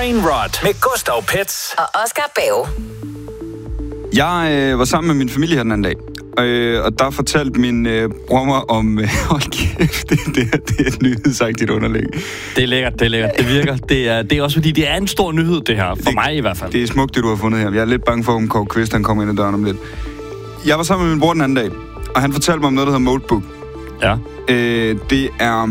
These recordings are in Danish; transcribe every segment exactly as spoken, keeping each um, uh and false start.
Brainrot med Gustav Pets og Oscar Bave. Jeg øh, var sammen med min familie her den anden dag, øh, og der fortalte min øh, bror mig om... Øh, hold kæft, det, det, det er et nyhedsagtigt underlæg. Det er lækkert, det er lækkert. Det virker. Det er, det er også fordi, det er en stor nyhed, det her. For det, mig i hvert fald. Det er smukt, det du har fundet her. Jeg er lidt bange for, om Kåre Kvist, han kommer ind ad døren om lidt. Jeg var sammen med min bror den anden dag, og han fortalte mig om noget, der hedder Molebook. Ja. Øh, det er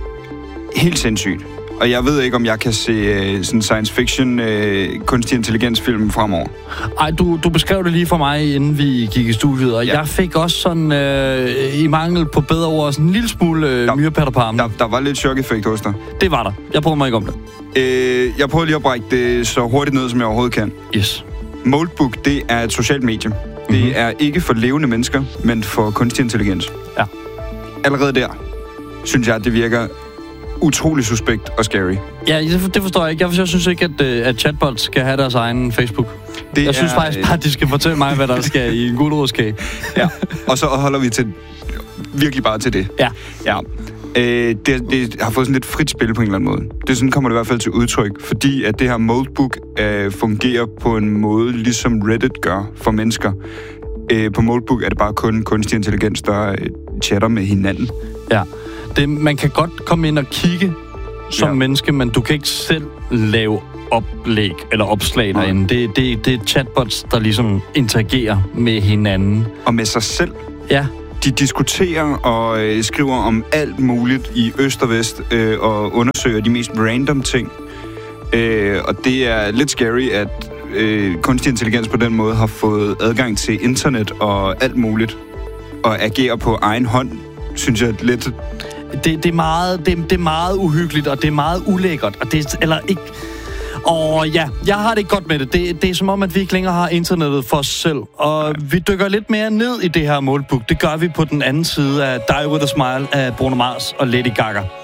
helt sindssygt. Og jeg ved ikke, om jeg kan se øh, sådan science fiction, øh, kunstig intelligens-film fremover. Ej, du, du beskrev det lige for mig, inden vi gik i studiet, og ja. Jeg fik også sådan, øh, i mangel på bedre ord, sådan en lille smule øh, myrepatter på armen. Der, der var lidt chok-effekt hos dig. Det var der. Jeg prøver mig ikke om det. Øh, jeg prøver lige at brække det så hurtigt ned, som jeg overhovedet kan. Yes. Molebook, det er et socialt medie. Mm-hmm. Det er ikke for levende mennesker, men for kunstig intelligens. Ja. Allerede der, synes jeg, at det virker utrolig suspekt og scary. Ja, det forstår jeg ikke. Jeg synes ikke, at, at chatbots skal have deres egen Facebook. Det jeg synes er, faktisk bare, at de skal fortælle mig, hvad der skal i en gulerodskage. Ja, og så holder vi til virkelig bare til det. Ja. Ja. Øh, det, det har fået sådan lidt frit spil på en eller anden måde. Det sådan kommer det i hvert fald til udtryk, fordi at det her Molebook øh, fungerer på en måde, ligesom Reddit gør for mennesker. Øh, på Molebook er det bare kun kunstig intelligens, der øh, chatter med hinanden. Ja. Det, man kan godt komme ind og kigge som ja. menneske, men du kan ikke selv lave oplæg eller opslag Nej. derinde. Det, det, det er chatbots, der ligesom interagerer med hinanden. Og med sig selv. Ja. De diskuterer og øh, skriver om alt muligt i øst og vest, øh, og undersøger de mest random ting. Øh, og det er lidt scary, at øh, kunstig intelligens på den måde har fået adgang til internet og alt muligt, og agerer på egen hånd, synes jeg lidt... Det, det, er meget, det, det er meget uhyggeligt, og det er meget ulækkert, og det er, eller ikke... Og ja, jeg har det ikke godt med det. det. Det er som om, at vi ikke længere har internettet for os selv. Og vi dykker lidt mere ned i det her Molebook. Det gør vi på den anden side af Die With A Smile af Bruno Mars og Lady Gaga.